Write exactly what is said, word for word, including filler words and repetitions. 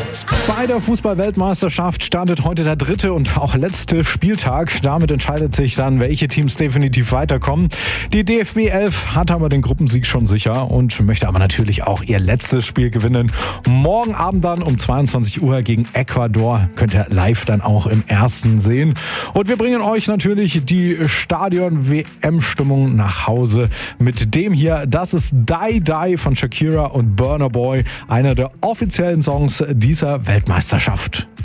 Bei der Fußball-Weltmeisterschaft startet heute der dritte und auch letzte Spieltag. Damit entscheidet sich dann, welche Teams definitiv weiterkommen. Die D F B elf hat aber den Gruppensieg schon sicher und möchte aber natürlich auch ihr letztes Spiel gewinnen. Morgen Abend dann um zweiundzwanzig Uhr gegen Ecuador könnt ihr live dann auch im Ersten sehen. Und wir bringen euch natürlich die Stadion-W M-Stimmung nach Hause mit dem hier. Das ist Die Die von Shakira und Burna Boy, einer der offiziellen Songs dieser Weltmeisterschaft.